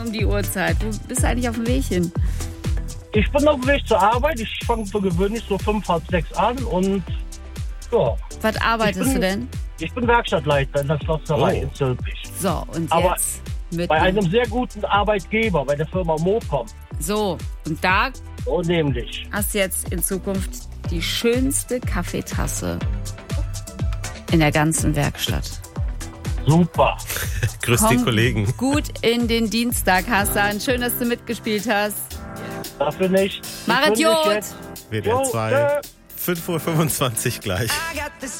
um die Uhrzeit? Wo bist du eigentlich auf dem Weg hin? Ich bin auf dem Weg zur Arbeit. Ich fange für gewöhnlich so 5, halb 6 an und ja. Was arbeitest du denn? Ich bin Werkstattleiter in der Schlosserei in Zülpich. So, und Aber jetzt mit bei einem sehr guten Arbeitgeber, bei der Firma Mopom. So, und da So nämlich. hast du jetzt in Zukunft die schönste Kaffeetasse in der ganzen Werkstatt. Super. Grüß die Kollegen. Gut in den Dienstag, Hassan. Schön, dass du mitgespielt hast. Dafür nicht. Marit Jod. WDR 2, 5:25 Uhr gleich.